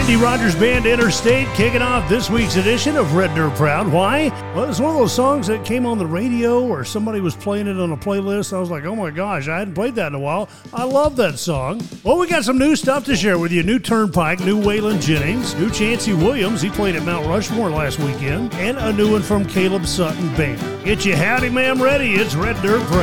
Randy Rogers Band Interstate kicking off this week's edition of Red Dirt Proud. Why? Well, it's one of those songs that came on the radio or somebody was playing it on a playlist. I was like, oh my gosh, I hadn't played that in a while. I love that song. Well, we got some new stuff to share with you. New Turnpike, new Waylon Jennings, new Chancey Williams. He played at Mount Rushmore last weekend. And a new one from Caleb Sutton Band. Get your howdy ma'am ready. It's Red Dirt Proud.